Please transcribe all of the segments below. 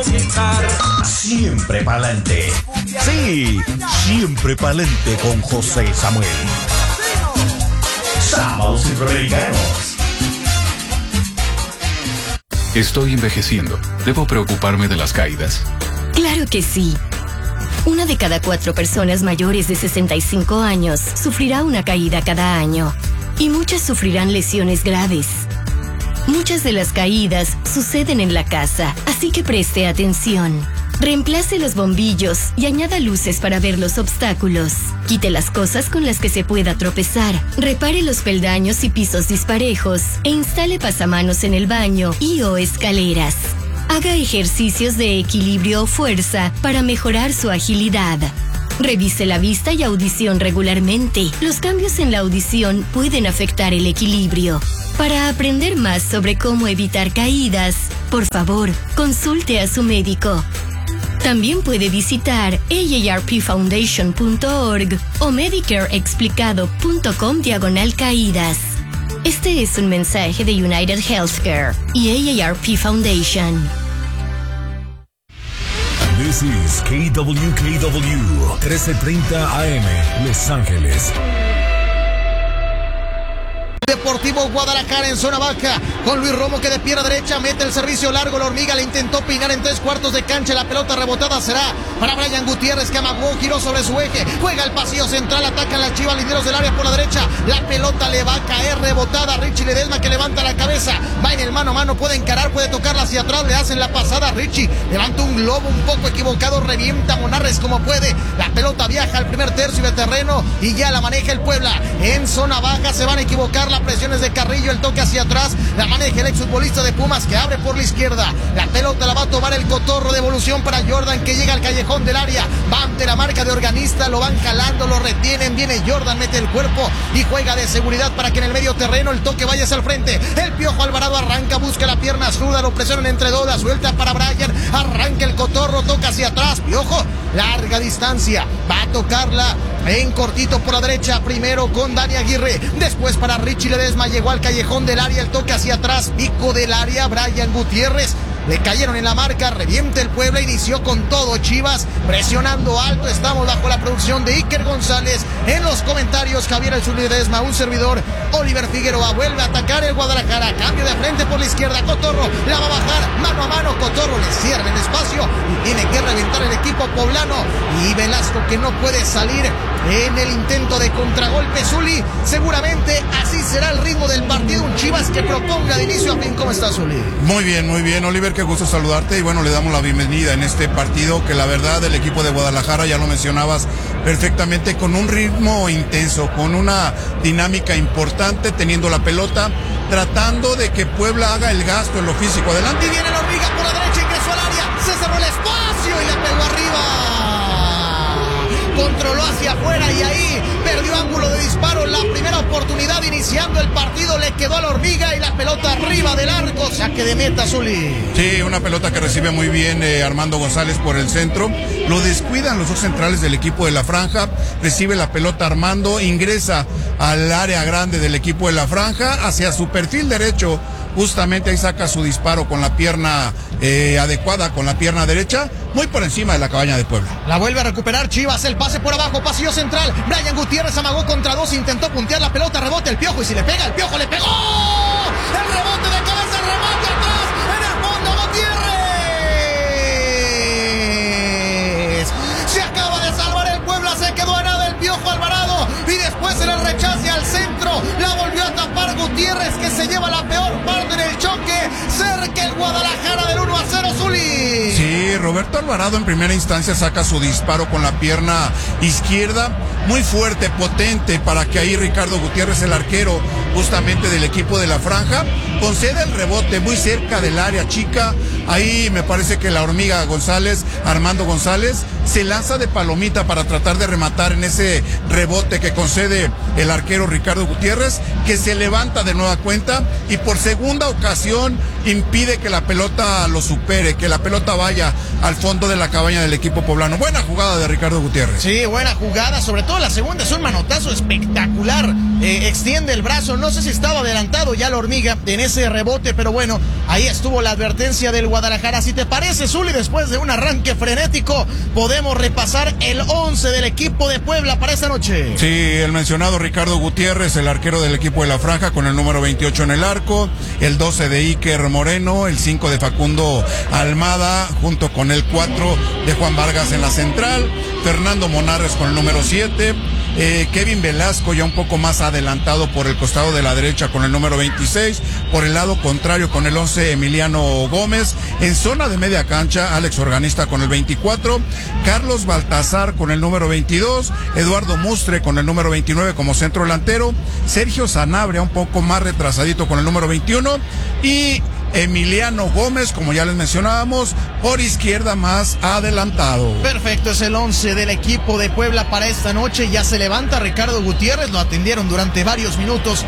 Siempre pa'lante. Sí, siempre pa'lante con José Samuel. Sábados Centroamericanos. Estoy envejeciendo. ¿Debo preocuparme de las caídas? Claro que sí. 1 de cada 4 personas mayores de 65 años sufrirá una caída cada año. Y muchas sufrirán lesiones graves. Muchas de las caídas suceden en la casa, así que preste atención. Reemplace los bombillos y añada luces para ver los obstáculos. Quite las cosas con las que se pueda tropezar. Repare los peldaños y pisos disparejos e instale pasamanos en el baño y/o escaleras. Haga ejercicios de equilibrio o fuerza para mejorar su agilidad. Revise la vista y audición regularmente. Los cambios en la audición pueden afectar el equilibrio. Para aprender más sobre cómo evitar caídas, por favor, consulte a su médico. También puede visitar aarpfoundation.org o medicareexplicado.com/caídas. Este es un mensaje de United Healthcare y AARP Foundation. This is KWKW 1330 AM, Los Ángeles. Deportivo Guadalajara en zona baja, con Luis Romo que de pierna derecha mete el servicio largo, la hormiga le intentó peinar en 3/4 de cancha, la pelota rebotada será para Brian Gutiérrez, que amagó, giró sobre su eje, juega el pasillo central, atacan las Chivas, lideros del área por la derecha, la pelota le va a caer rebotada, Richie Ledesma que levanta la cabeza, va en el mano a mano, puede encarar, puede tocarla hacia atrás, le hacen la pasada, Richie levanta un globo un poco equivocado, revienta a Monarres como puede, la pelota viaja al primer tercio de terreno y ya la maneja el Puebla, en zona baja se van a equivocar, la presión es de Carrillo, el toque hacia atrás, la maneja el exfutbolista de Pumas que abre por la izquierda, la pelota la va a tomar el Cotorro, devolución para Jordan que llega al callejón del área, va ante la marca de Organista, lo van jalando, lo retienen, viene Jordan, mete el cuerpo y juega de seguridad para que en el medio terreno el toque vaya hacia el frente, el Piojo Alvarado arranca, busca la pierna zurda, lo presionan entre dos, la suelta para Brian, arranca el Cotorro, toca hacia atrás, Piojo, larga distancia, va a tocarla en cortito por la derecha, primero con Dani Aguirre, después para Richie Ledesma, llegó al callejón del área, el toque hacia atrás, pico del área, Brian Gutiérrez, le cayeron en la marca, reviente el Puebla, inició con todo Chivas, presionando alto, estamos bajo la producción de Iker González, en los comentarios Javier El Ledesma, un servidor, Oliver Figueroa, vuelve a atacar el Guadalajara, cambio de frente por la izquierda, Cotorro, la va a bajar, mano a mano, Cotorro le cierra el espacio, y tiene que reventar el equipo poblano, y Velasco que no puede salir en el intento de contragolpe, Zuli, seguramente así será el ritmo del partido, un Chivas que proponga de inicio a fin. ¿Cómo estás, Zuli? Muy bien, Oliver, qué gusto saludarte y bueno, le damos la bienvenida en este partido que la verdad el equipo de Guadalajara, ya lo mencionabas perfectamente, con un ritmo intenso, con una dinámica importante, teniendo la pelota, tratando de que Puebla haga el gasto en lo físico. Adelante. Y viene la hormiga por la derecha, ingresó al área, se cerró el espacio y la pegó arriba. Controló hacia afuera y ahí perdió ángulo de disparo, la primera oportunidad iniciando el partido le quedó a la hormiga y la pelota arriba del arco, saque de meta, Zuli. Sí, una pelota que recibe muy bien Armando González por el centro, lo descuidan los dos centrales del equipo de la franja, recibe la pelota Armando, ingresa al área grande del equipo de la franja, hacia su perfil derecho, justamente ahí saca su disparo con la pierna adecuada, con la pierna derecha, muy por encima de la cabaña de Puebla. La vuelve a recuperar Chivas, el pase por abajo, pasillo central, Brian Gutiérrez amagó contra dos, intentó puntear la pelota, rebote el Piojo y si le pega, el Piojo le pegó, el rebote de cabeza, el remate atrás, en el fondo Gutiérrez, se acaba de salvar el Puebla, se quedó a nada el Piojo Alvarado y después en el rechace al centro, la volvió a tapar Gutiérrez que se lleva la peor parte en el choque, cerca el Guadalajara del 1-0, Zuli. Sí, Roberto Alvarado en primera instancia saca su disparo con la pierna izquierda, muy fuerte, potente, para que ahí Ricardo Gutiérrez, el arquero justamente del equipo de la franja, concede el rebote muy cerca del área chica, ahí me parece que la hormiga González, Armando González, se lanza de palomita para tratar de rematar en ese rebote que concede el arquero Ricardo Gutiérrez, que se levanta de nueva cuenta y por segunda ocasión impide que la pelota lo supere, que la pelota vaya al fondo de la cabaña del equipo poblano. Buena jugada de Ricardo Gutiérrez. Sí, buena jugada, sobre todo la segunda, es un manotazo espectacular, extiende el brazo, no sé si estaba adelantado ya la hormiga en ese rebote, pero bueno, ahí estuvo la advertencia del Guadalajara. Si te parece, Zuli, después de un arranque frenético, podemos repasar el 11 del equipo de Puebla para esta noche. Sí, el mencionado Ricardo Gutiérrez, el arquero del equipo de la Franja, con el número 28 en el arco, el 12 de Iker Moreno, el 5 de Facundo Almada, junto con el 4 de Juan Vargas en la central, Fernando Monarres con el número 7, Kevin Velasco ya un poco más adelantado por el costado de la derecha con el número 26, por el lado contrario con el 11 Emiliano Gómez, en zona de media cancha Alex Organista con el 24, Carlos Baltazar con el número 22, Eduardo Mustre con el número 29 como centro delantero, Sergio Sanabria un poco más retrasadito con el número 21 y Emiliano Gómez, como ya les mencionábamos, por izquierda más adelantado. Perfecto, es el 11 del equipo de Puebla para esta noche. Ya se levanta Ricardo Gutiérrez, lo atendieron durante varios minutos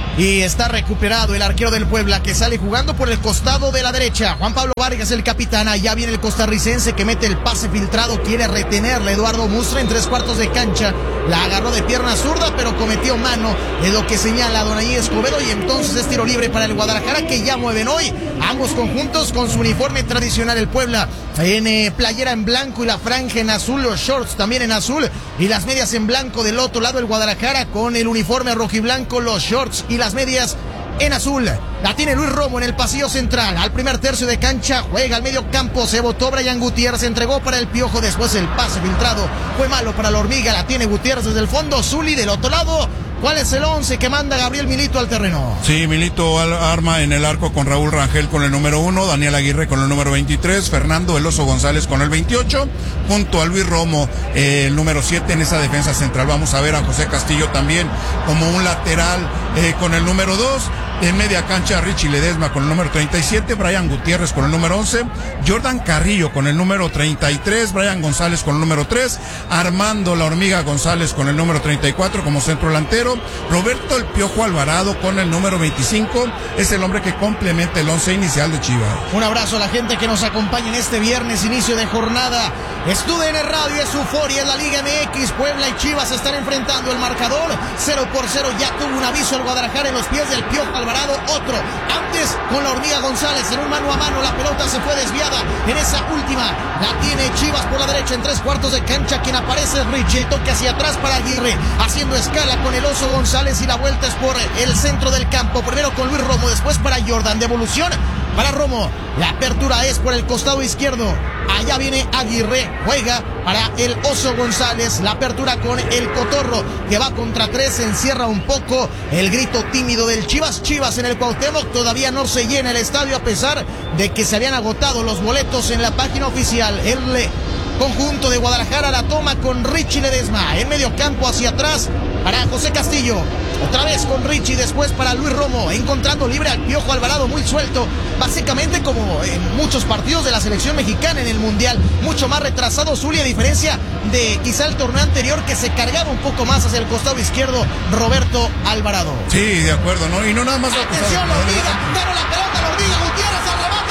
y está recuperado el arquero del Puebla, que sale jugando por el costado de la derecha. Juan Pablo Vargas, el capitán. Ya viene el costarricense que mete el pase filtrado, quiere retenerle Eduardo Mustre en 3/4 de cancha. La agarró de pierna zurda, pero cometió mano, es lo que señala Donaí Escobedo, y entonces es tiro libre para el Guadalajara, que ya mueven hoy ambos conjuntos con su uniforme tradicional. El Puebla en playera en blanco y la franja en azul, los shorts también en azul y las medias en blanco. Del otro lado el Guadalajara con el uniforme rojiblanco, los shorts y las medias en azul. La tiene Luis Romo en el pasillo central. Al primer tercio de cancha juega al medio campo. Se botó Brian Gutiérrez, entregó para el Piojo. Después el pase filtrado fue malo para la hormiga. La tiene Gutiérrez desde el fondo. Zuli del otro lado. ¿Cuál es el 11 que manda Gabriel Milito al terreno? Sí, Milito arma en el arco con Raúl Rangel con el número 1, Daniel Aguirre con el número 23, Fernando El Oso González con el 28, junto a Luis Romo, el número 7 en esa defensa central. Vamos a ver a José Castillo también como un lateral con el número 2. En media cancha, Richie Ledesma con el número 37, Brian Gutiérrez con el número 11, Jordan Carrillo con el número 33, Brian González con el número 3, Armando La Hormiga González con el número 34 como centro delantero, Roberto El Piojo Alvarado con el número 25, es el hombre que complementa el 11 inicial de Chivas. Un abrazo a la gente que nos acompaña en este viernes, inicio de jornada. TUDN Radio, es euforia en la Liga MX. Puebla y Chivas se están enfrentando. El marcador 0-0, ya tuvo un aviso el Guadalajara en los pies del Piojo Alvarado, otro antes con la Hormiga González en un mano a mano. La pelota se fue desviada en esa última, la tiene Chivas por la derecha en 3/4 de cancha. Quien aparece es Richie, toque hacia atrás para Aguirre, haciendo escala con el Oso González, y la vuelta es por el centro del campo, primero con Luis Romo, después para Jordan, devolución para Romo, la apertura es por el costado izquierdo, allá viene Aguirre, juega para el Oso González, la apertura con el Cotorro, que va contra 3, se encierra un poco el grito tímido del Chivas en el Cuauhtémoc. Todavía no se llena el estadio a pesar de que se habían agotado los boletos en la página oficial. El conjunto de Guadalajara la toma con Richie Ledesma en medio campo, hacia atrás para José Castillo, otra vez con Richie, después para Luis Romo, encontrando libre al Piojo Alvarado, muy suelto, básicamente como en muchos partidos de la selección mexicana en el Mundial, mucho más retrasado Zuli, a diferencia de quizá el torneo anterior, que se cargaba un poco más hacia el costado izquierdo Roberto Alvarado. Sí, de acuerdo, ¿no? Y no nada más... Atención, la hormiga, ganó la pelota, la hormiga, Gutiérrez al remate,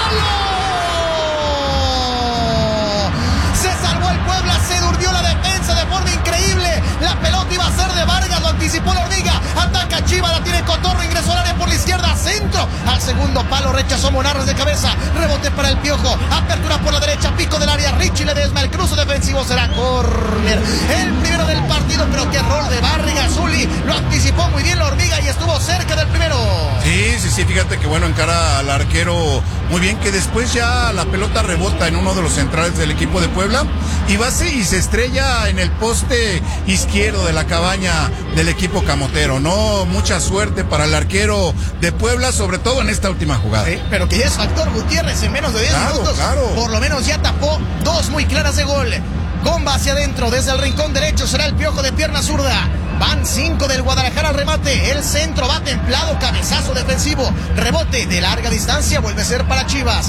¡palo! Se salvó el Puebla, se durmió la defensa de forma increíble. La pelota iba a ser de Vargas, lo anticipó la hormiga, ataca Chivas, la tiene Cotorro, ingresó al área por la izquierda, centro, al segundo palo, rechazó Monarres de cabeza, rebote para el Piojo, apertura por la derecha, pico del área, Richie Ledesma, el cruce defensivo será córner, el primero del partido, pero qué error de Vargas. Zuli lo anticipó muy bien la hormiga y estuvo cerca del primero. Sí, fíjate que bueno, encara al arquero muy bien, que después ya la pelota rebota en uno de los centrales del equipo de Puebla y se estrella en el poste izquierdo de la cabaña del equipo camotero. No, mucha suerte para el arquero de Puebla, sobre todo en esta última jugada. Sí, pero que ya es factor Gutiérrez en menos de 10 minutos. Claro. Por lo menos ya tapó dos muy claras de gol. Comba hacia adentro, desde el rincón derecho será el Piojo de pierna zurda. Van 5 del Guadalajara al remate. El centro va templado, cabezazo defensivo. Rebote de larga distancia, vuelve a ser para Chivas.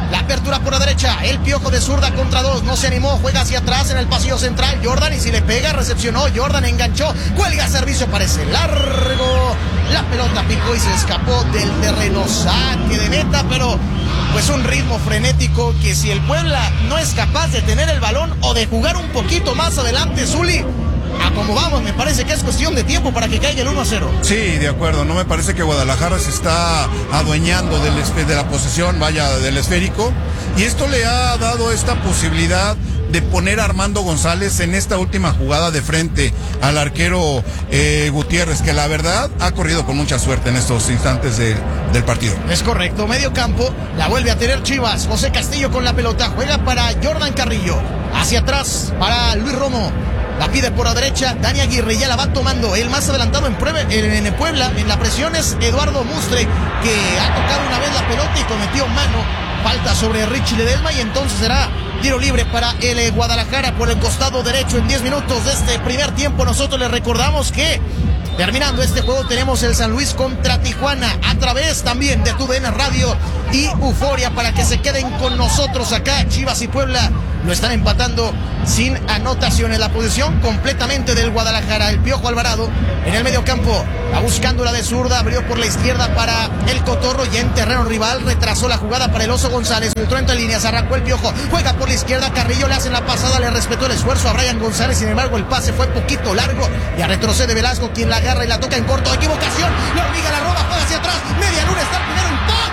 La apertura por la derecha. El Piojo de zurda contra dos. No se animó. Juega hacia atrás en el pasillo central. Jordan, y si le pega, recepcionó. Jordan enganchó. Cuelga servicio. Parece largo. La pelota picó y se escapó del terreno. Saque de meta, pero pues un ritmo frenético que si el Puebla no es capaz de tener el balón o de jugar un poquito más adelante, Zuli, a como vamos, me parece que es cuestión de tiempo para que caiga el 1-0. Sí, de acuerdo. No me parece que Guadalajara se está adueñando de la posesión, del esférico. Y esto le ha dado esta posibilidad de poner a Armando González en esta última jugada de frente al arquero Gutiérrez, que la verdad ha corrido con mucha suerte en estos instantes del partido. Es correcto. Medio campo, la vuelve a tener Chivas. José Castillo con la pelota. Juega para Jordan Carrillo. Hacia atrás para Luis Romo. La pide por la derecha, Dani Aguirre ya la va tomando. El más adelantado en Puebla, en la presión es Eduardo Mustre, que ha tocado una vez la pelota y cometió mano. Falta sobre Richie Ledesma y entonces será tiro libre para el Guadalajara por el costado derecho en 10 minutos de este primer tiempo. Nosotros les recordamos que terminando este juego tenemos el San Luis contra Tijuana a través también de TUDN Radio y Euforia para que se queden con nosotros acá. Chivas y Puebla lo están empatando sin anotaciones. La posición completamente del Guadalajara. El Piojo Alvarado en el medio campo va buscando la de zurda, abrió por la izquierda para el Cotorro ya en terreno rival, retrasó la jugada para el Oso González, filtró entre líneas, arrancó el Piojo, juega por la izquierda, Carrillo le hacen la pasada, le respetó el esfuerzo a Brian González, sin embargo el pase fue poquito largo, ya retrocede Velasco, quien la agarra y la toca en corto, equivocación, la hormiga la roba, juega hacia atrás, media luna, está el primero en punto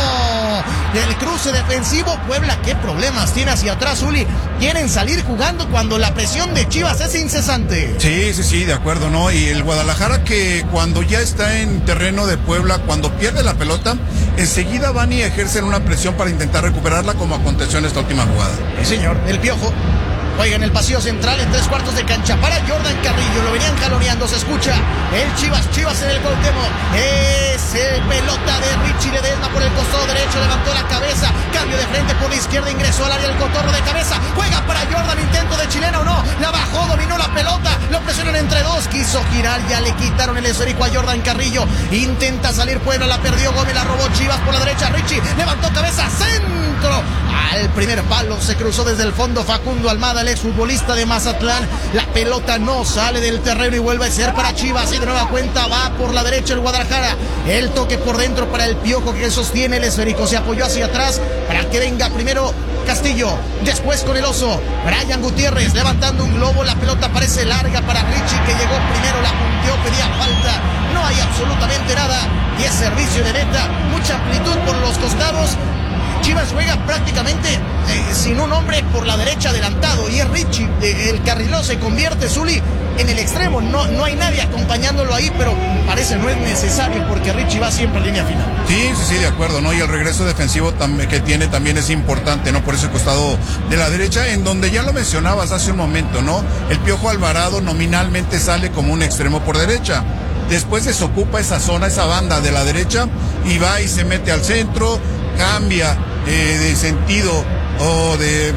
del cruce defensivo. Puebla, qué problemas tiene hacia atrás, Uli. Quieren salir jugando cuando la presión de Chivas es incesante. Sí, de acuerdo, ¿no? Y el Guadalajara, que cuando ya está en terreno de Puebla, cuando pierde la pelota, enseguida van y ejercen una presión para intentar recuperarla, como aconteció en esta última jugada. Sí, señor. El Piojo juega en el pasillo central en 3/4 de cancha para Jordan Carrillo, lo venían jaloneando, se escucha el Chivas en el Cuauhtémoc, es pelota de Richie Ledesma por el costado derecho, levantó la cabeza, cambio de frente por la izquierda, ingresó al área del Cotorro de cabeza, juega para Jordan, intento de chilena o no, la bajó, dominó la pelota, lo presionan entre dos, quiso girar, ya le quitaron el esférico a Jordan Carrillo, intenta salir Puebla, la perdió Gómez, la robó Chivas por la derecha, Richie levantó cabeza, centro, al primer palo, se cruzó desde el fondo Facundo Almada, el exfutbolista de Mazatlán, la pelota no sale del terreno y vuelve a ser para Chivas y de nueva cuenta va por la derecha el Guadalajara, el toque por dentro para el Piojo que sostiene el esférico, se apoyó hacia atrás para que venga primero Castillo, después con el Oso, Brian Gutiérrez levantando un globo, la pelota parece larga para Richie que llegó primero, la punteó, pedía falta, no hay absolutamente nada y es servicio de meta, mucha amplitud por los costados. Chivas juega prácticamente sin un hombre por la derecha adelantado y es Richie, el carrilero se convierte, Zuli, en el extremo, no hay nadie acompañándolo ahí, pero parece no es necesario porque Richie va siempre en línea final. Sí, de acuerdo, ¿no? Y el regreso defensivo que tiene también es importante, ¿no? Por ese costado de la derecha, en donde ya lo mencionabas hace un momento, ¿no? El Piojo Alvarado nominalmente sale como un extremo por derecha. Después desocupa esa zona, esa banda de la derecha y va y se mete al centro, cambia de sentido o de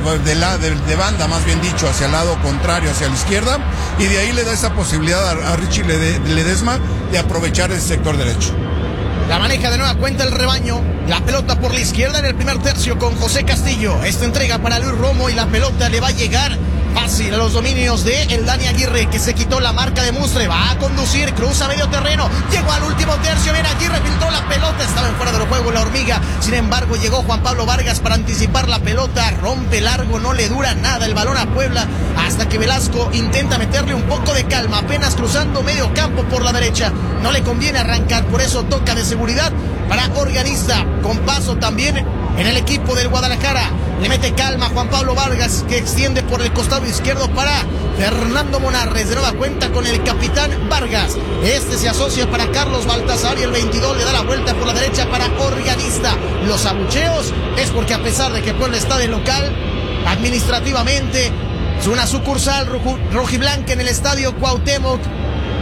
banda, más bien dicho, hacia el lado contrario, hacia la izquierda, y de ahí le da esa posibilidad a Richie Ledesma de aprovechar el sector derecho. La maneja de nueva cuenta el rebaño, la pelota por la izquierda en el primer tercio con José Castillo, esta entrega para Luis Romo y la pelota le va a llegar fácil a los dominios de el Dani Aguirre que se quitó la marca de Mustre, va a conducir, cruza medio terreno, llegó al último tercio, bien Aguirre, filtró la pelota, estaba en fuera del juego la hormiga, sin embargo llegó Juan Pablo Vargas para anticipar la pelota, rompe largo, no le dura nada el balón a Puebla, hasta que Velasco intenta meterle un poco de calma, apenas cruzando medio campo por la derecha, no le conviene arrancar, por eso toca de seguridad para Organista, con paso también en el equipo del Guadalajara, le mete calma Juan Pablo Vargas que extiende por el costado izquierdo para Fernando Monarres, de nueva cuenta con el capitán Vargas, este se asocia para Carlos Baltasar y el 22 le da la vuelta por la derecha para Organista, los abucheos es porque a pesar de que Puebla está de local, administrativamente es una sucursal rojiblanca en el estadio Cuauhtémoc,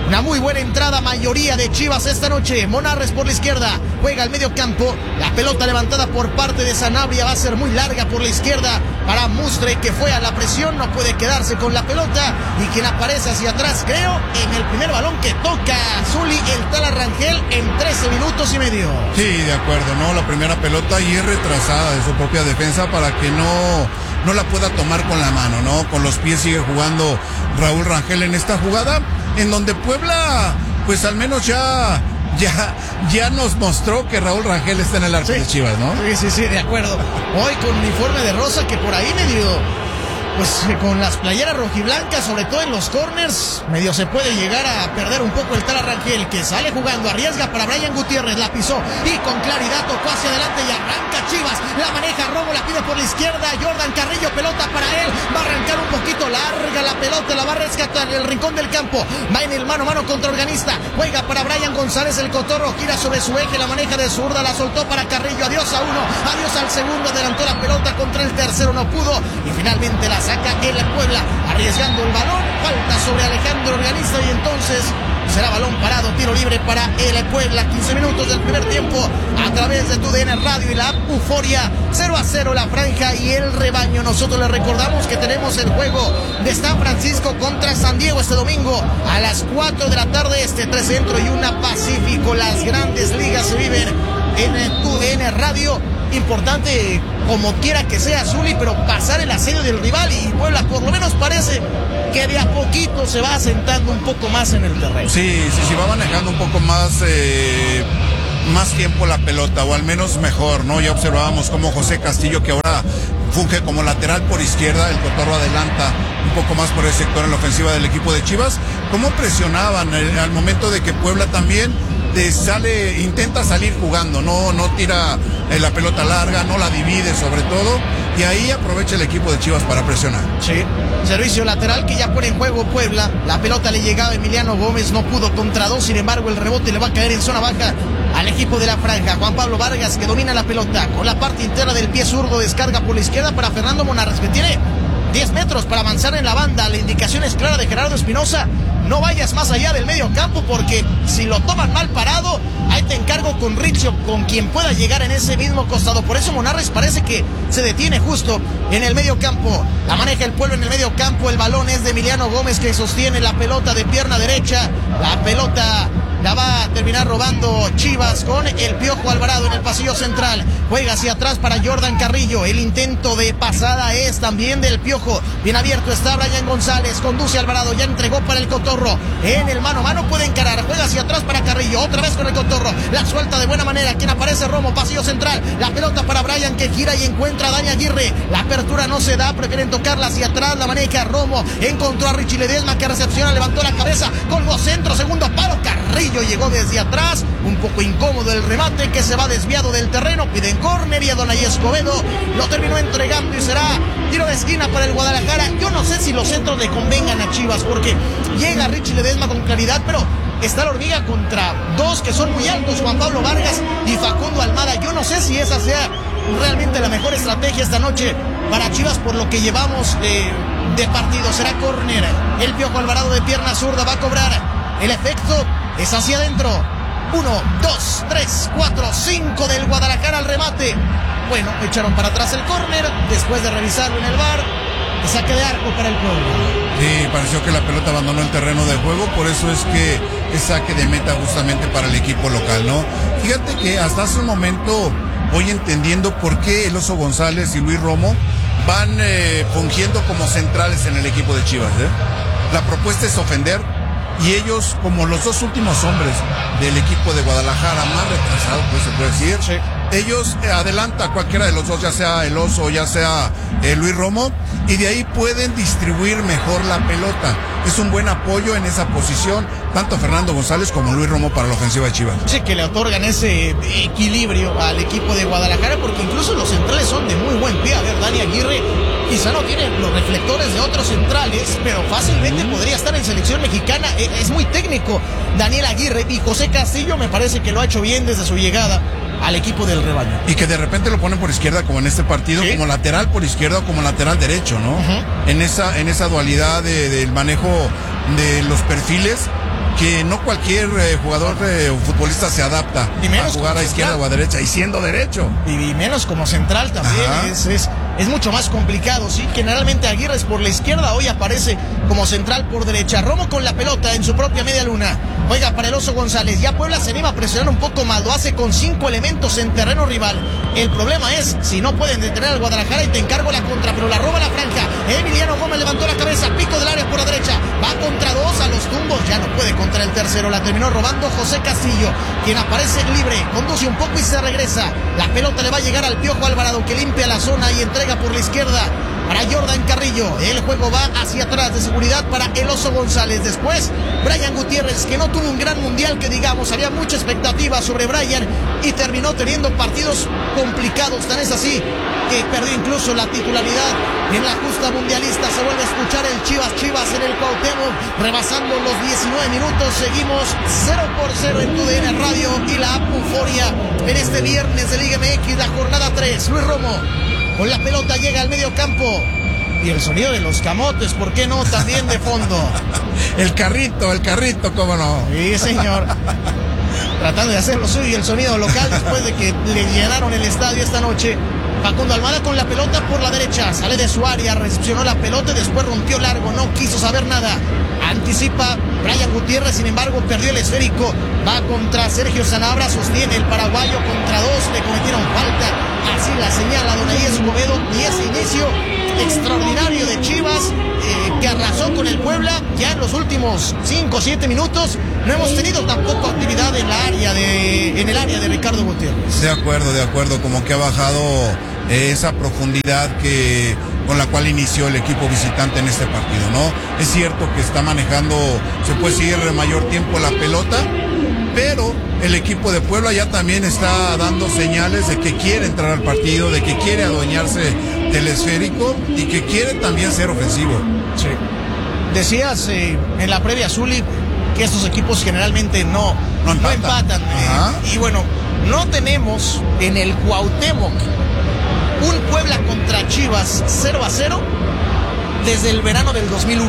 Una muy buena entrada, mayoría de Chivas esta noche. Monarres por la izquierda, juega al medio campo. La pelota levantada por parte de Sanabria va a ser muy larga por la izquierda para Mustre, que fue a la presión, no puede quedarse con la pelota. Y quien aparece hacia atrás, creo, en el primer balón que toca Zuli, el Tala Rangel, en 13 minutos y medio. Sí, de acuerdo, ¿no? La primera pelota y es retrasada de su propia defensa para que no la pueda tomar con la mano, ¿no? Con los pies sigue jugando Raúl Rangel en esta jugada, en donde Puebla, pues al menos ya nos mostró que Raúl Rangel está en el arco de Chivas, ¿no? Sí, de acuerdo. Hoy con uniforme de rosa, que por ahí medio, pues con las playeras rojiblancas, sobre todo en los corners, medio se puede llegar a perder un poco el Tala Rangel, que sale jugando, arriesga para Brian Gutiérrez, la pisó y con claridad tocó hacia adelante y arranca Chivas, la maneja Romo, la pide por la izquierda, Jordan Carrillo, pelota para él, va a arrancar un poquito larga la pelota, la va a rescatar en el rincón del campo, va en el mano a mano contra Organista, juega para Brian González, el cotorro gira sobre su eje, la maneja de zurda, la soltó para Carrillo, adiós a uno, adiós al segundo, adelantó la pelota contra el tercero, no pudo y finalmente la saca el Puebla, arriesgando el balón, falta sobre Alejandro Organista y entonces será balón parado, tiro libre para el Puebla. 15 minutos del primer tiempo a través de TUDN Radio y la app Euforia. 0-0 la franja y el rebaño. Nosotros les recordamos que tenemos el juego de San Francisco contra San Diego este domingo a las 4 de la tarde, 3 Centro y 1 Pacífico. Las grandes ligas se viven en TUDN Radio. Importante, como quiera que sea, Zuli, pero pasar el asedio del rival, y Puebla por lo menos parece que de a poquito se va asentando un poco más en el terreno. Sí, va manejando un poco más tiempo la pelota, o al menos mejor, ¿no? Ya observábamos como José Castillo, que ahora funge como lateral por izquierda, el cotorro adelanta un poco más por el sector en la ofensiva del equipo de Chivas, cómo presionaban al momento de que Puebla también intenta salir jugando, no tira la pelota larga, no la divide sobre todo, y ahí aprovecha el equipo de Chivas para presionar. Sí, servicio lateral que ya pone en juego Puebla, la pelota le llegaba a Emiliano Gómez, no pudo contra dos, sin embargo el rebote le va a caer en zona baja al equipo de la franja. Juan Pablo Vargas, que domina la pelota con la parte interna del pie zurdo, descarga por la izquierda para Fernando Monarres, que tiene 10 metros para avanzar en la banda. La indicación es clara de Gerardo Espinosa: no vayas más allá del medio campo, porque si lo toman mal parado, ahí te encargo con Richie, con quien pueda llegar en ese mismo costado. Por eso Monarres parece que se detiene justo en el medio campo. La maneja el Pueblo en el medio campo. El balón es de Emiliano Gómez, que sostiene la pelota de pierna derecha. La pelota la va a terminar robando Chivas con el Piojo Alvarado en el pasillo central. Juega hacia atrás para Jordan Carrillo. El intento de pasada es también del Piojo. Bien abierto está Brian González. Conduce Alvarado. Ya entregó para el Cotorro. En el mano a mano puede encarar. Juega hacia atrás para Carrillo. Otra vez con el Cotorro. La suelta de buena manera. Quien aparece, Romo. Pasillo central. La pelota para Brian, que gira y encuentra a Dani Aguirre. La apertura no se da. Prefieren tocarla hacia atrás. La maneja Romo. Encontró a Richie Ledesma, que recepciona. Levantó la cabeza. Con los centros. Segundo palo. Carrillo llegó desde atrás. Un poco incómodo el remate, que se va desviado del terreno. Piden córner y Adonai Escobedo lo terminó entregando y será tiro de esquina para el Guadalajara. Yo no sé si los centros le convengan a Chivas, porque llega Richie Ledesma con claridad, pero está la hormiga contra dos que son muy altos, Juan Pablo Vargas y Facundo Almada. Yo no sé si esa sea realmente la mejor estrategia esta noche para Chivas, por lo que llevamos de partido. Será córner. El Piojo Alvarado de pierna zurda va a cobrar. El efecto es hacia adentro. 1, 2, 3, 4, 5 del Guadalajara al remate. Bueno, echaron para atrás el córner después de revisarlo en el VAR. Saque de arco para el Puebla. Sí, pareció que la pelota abandonó el terreno de juego, por eso es que es saque de meta justamente para el equipo local, ¿no? Fíjate que hasta hace un momento voy entendiendo por qué el Oso González y Luis Romo van fungiendo como centrales en el equipo de Chivas, ¿eh? La propuesta es ofender, y ellos, como los dos últimos hombres del equipo de Guadalajara, más retrasados, pues se puede decir, sí, ellos adelantan a cualquiera de los dos, ya sea el Oso o ya sea Luis Romo, y de ahí pueden distribuir mejor la pelota. Es un buen apoyo en esa posición, tanto Fernando González como Luis Romo para la ofensiva de Chivas. Sí, que le otorgan ese equilibrio al equipo de Guadalajara, porque incluso los centrales son de muy buen pie. A ver, Dani Aguirre quizá no tiene los reflectores de otros centrales, pero fácilmente podría estar en selección mexicana. Es muy técnico Daniel Aguirre, y José Castillo me parece que lo ha hecho bien desde su llegada al equipo del rebaño. Y que de repente lo ponen por izquierda, como en este partido, ¿sí?, como lateral por izquierda o como lateral derecho, ¿no? En esa dualidad del manejo de los perfiles, que no cualquier jugador o futbolista se adapta a jugar a izquierda o a derecha, y siendo derecho. Y menos como central también, es mucho más complicado, ¿sí? Generalmente Aguirre es por la izquierda, hoy aparece como central por derecha. Romo con la pelota en su propia media luna, juega para el Oso González, ya Puebla se anima a presionar un poco más, lo hace con 5 elementos en terreno rival. El problema es si no pueden detener al Guadalajara, y te encargo la contra, pero la roba la franja. Emiliano Gómez levantó la cabeza, pico del área por la derecha, va contra 2 a los tumbos, ya no puede contra el tercero, la terminó robando José Castillo, quien aparece libre, conduce un poco y se regresa. La pelota le va a llegar al Piojo Alvarado, que limpia la zona y entrega por la izquierda para Jordan Carrillo. El juego va hacia atrás de seguridad para el Oso González. Después, Brian Gutiérrez, que no tuvo un gran mundial, que digamos, había mucha expectativa sobre Brian y terminó teniendo partidos complicados. Tan es así que perdió incluso la titularidad en la justa mundialista. Se vuelve a escuchar el Chivas en el Cuauhtémoc, rebasando los 19 minutos. Seguimos 0-0 en TUDN Radio y la app Euforia en este viernes de Liga MX, la jornada 3. Luis Romo con la pelota llega al medio campo. Y el sonido de los camotes, ¿por qué no? También de fondo. El carrito, cómo no. Sí, señor. Tratando de hacer lo suyo y el sonido local después de que le llenaron el estadio esta noche. Facundo Almada con la pelota por la derecha, sale de su área, recepcionó la pelota y después rompió largo, no quiso saber nada. Anticipa Brian Gutiérrez, sin embargo perdió el esférico, va contra Sergio Sanabria, sostiene el paraguayo contra 2, le cometieron falta, así la señala Don Ahí Escobedo. Y ese inicio extraordinario de Chivas, que arrasó con el Puebla. Ya en los últimos 5 o 7 minutos no hemos tenido tampoco actividad en el área de Ricardo Gutiérrez. De acuerdo, como que ha bajado esa profundidad con la cual inició el equipo visitante en este partido, ¿no? Es cierto que está manejando, se puede decir, mayor tiempo la pelota, pero el equipo de Puebla ya también está dando señales de que quiere entrar al partido, de que quiere adueñarse del esférico y que quiere también ser ofensivo. Sí. Decías en la previa, Zuli, que estos equipos generalmente no empatan. Y bueno, no tenemos en el Cuauhtémoc un Puebla contra Chivas 0-0 desde el verano del 2001.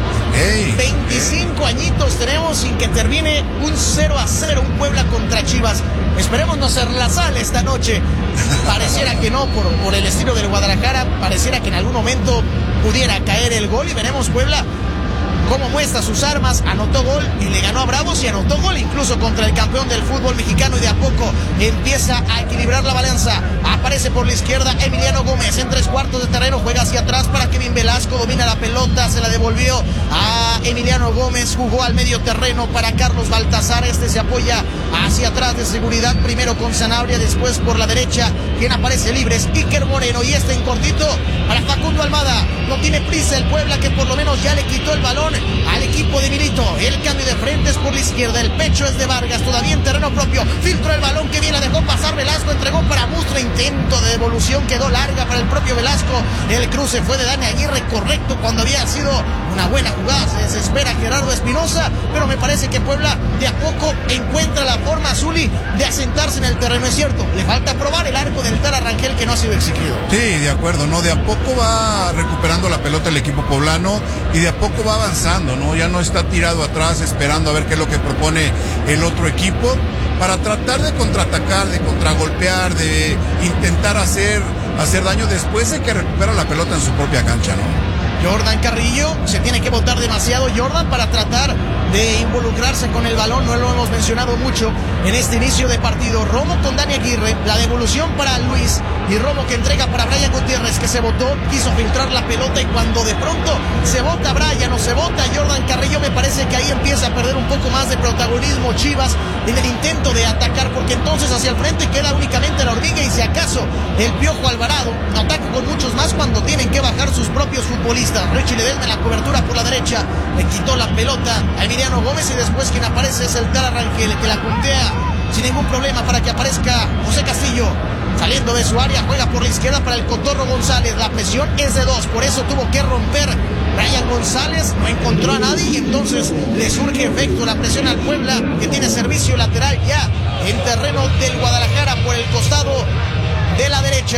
Hey, 25 añitos tenemos sin que termine un 0-0, un Puebla contra Chivas. Esperemos no ser la sal esta noche. Pareciera que no, por el estilo del Guadalajara, pareciera que en algún momento pudiera caer el gol y veremos Puebla cómo muestra sus armas. Anotó gol y le ganó a Bravos, y anotó gol incluso contra el campeón del fútbol mexicano, y de a poco empieza a equilibrar la balanza. Aparece por la izquierda Emiliano Gómez en 3/4 de terreno, juega hacia atrás para Kevin Velasco, domina la pelota, se la devolvió a Emiliano Gómez, jugó al medio terreno para Carlos Baltazar. Este se apoya hacia atrás de seguridad, primero con Sanabria, después por la derecha, quien aparece libre es Iker Moreno, y este en cortito para Facundo Almada. No tiene prisa el Puebla, que por lo menos ya le quitó el balón al equipo de Milito. El cambio de frente es por la izquierda, el pecho es de Vargas, todavía en terreno propio, filtró el balón que bien la dejó pasar Velasco, entregó para Mustra, intento de devolución, quedó larga para el propio Velasco. El cruce fue de Dani Aguirre, correcto cuando había sido una buena jugada. Se desespera Gerardo Espinosa, pero me parece que Puebla de a poco encuentra la forma, Zuli, de asentarse en el terreno. Es cierto, le falta probar el arco del Tara Rangel, que no ha sido exigido. Sí, de acuerdo, ¿no? De a poco va recuperando la pelota el equipo poblano y de a poco va avanzando, ¿no? Ya no está tirado atrás esperando a ver qué es lo que propone el otro equipo para tratar de contraatacar, de contragolpear, de intentar hacer daño después de que recupera la pelota en su propia cancha, ¿no? Jordan Carrillo, se tiene que botar demasiado Jordan para tratar de involucrarse con el balón, no lo hemos mencionado mucho en este inicio de partido. Romo con Dani Aguirre, la devolución para Luis, y Romo que entrega para Brian Gutiérrez, que se botó, quiso filtrar la pelota, y cuando de pronto se bota Brian o se bota Jordan Carrillo, me parece que ahí empieza a perder un poco más de protagonismo Chivas en el intento de atacar, porque entonces hacia el frente queda únicamente la hormiga, y si acaso el Piojo Alvarado ataca con muchos más cuando tienen que bajar sus propios futbolistas. Richie Ledesma en la cobertura por la derecha, le quitó la pelota a Emiliano Gómez, y después quien aparece es el Tara Rangel, que la puntea sin ningún problema para que aparezca José Castillo. Saliendo de su área, juega por la izquierda para el Cotorro González. La presión es de 2, por eso tuvo que romper Brian González, no encontró a nadie, y entonces le surge efecto la presión al Puebla, que tiene servicio lateral ya en terreno del Guadalajara por el costado de la derecha.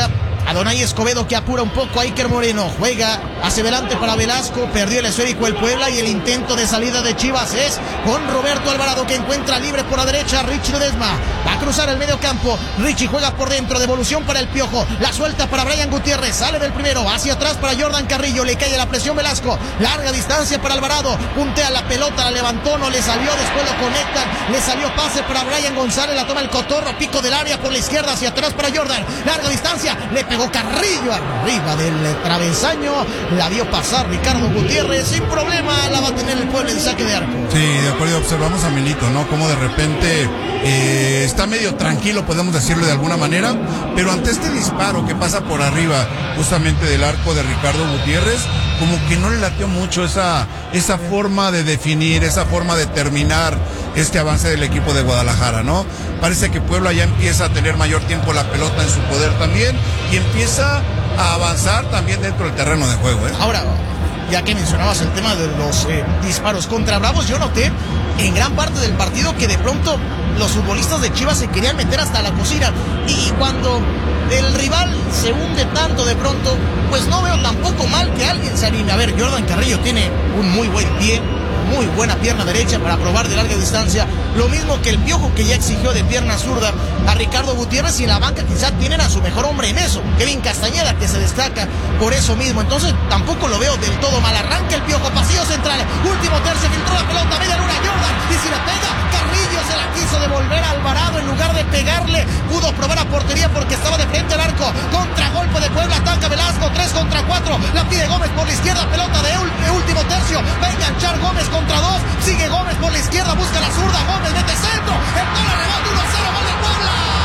Adonai Escobedo que apura un poco a Iker Moreno. Juega hacia adelante para Velasco. Perdió el esférico el Puebla y el intento de salida de Chivas es con Roberto Alvarado que encuentra libre por la derecha. Richie Ledesma va a cruzar el medio campo. Richie juega por dentro. Devolución para el Piojo. La suelta para Brian Gutiérrez. Sale del primero. Hacia atrás para Jordan Carrillo. Le cae la presión Velasco. Larga distancia para Alvarado. Puntea la pelota. La levantó. No le salió. Después lo conectan. Le salió pase para Brian González. La toma el Cotorro. Pico del área por la izquierda. Hacia atrás para Jordan. Larga distancia. Le pegó Carrillo arriba del travesaño. La vio pasar Ricardo Gutiérrez. Sin problema la va a tener el Puebla en saque de arco. Sí, de acuerdo. Observamos a Milito, ¿no? Como de repente está medio tranquilo, podemos decirlo de alguna manera. Pero ante este disparo que pasa por arriba justamente del arco de Ricardo Gutiérrez, como que no le latió mucho esa forma de definir, esa forma de terminar este avance del equipo de Guadalajara, ¿no? Parece que Puebla ya empieza a tener mayor tiempo la pelota en su poder también y empieza a avanzar también dentro del terreno de juego, ¿eh? Ahora, ya que mencionabas el tema de los disparos contra Bravos, yo noté en gran parte del partido que de pronto los futbolistas de Chivas se querían meter hasta la cocina y cuando el rival se hunde tanto de pronto, pues no veo tampoco mal que alguien se anime. A ver, Jordan Carrillo tiene un muy buen pie, muy buena pierna derecha para probar de larga distancia, lo mismo que el Piojo que ya exigió de pierna zurda a Ricardo Gutiérrez y en la banca quizá tienen a su mejor hombre en eso, Kevin Castañeda, que se destaca por eso mismo, entonces tampoco lo veo del todo mal. Arranca el Piojo, pasillo central, último tercio, filtró la pelota, media luna, Jordan, y si la pega, Carrillo se la quiso devolver a Alvarado en lugar de pegarle, pudo probar a portería porque estaba de frente al arco, contragolpe de Puebla, ataca Velasco, 3 contra 4, la pide Gómez por la izquierda, pelota de último tercio, va a enganchar Gómez contra 2, sigue Gómez por la izquierda, busca la zurda, Gómez mete centro, el gol, rebote 1-0, gol del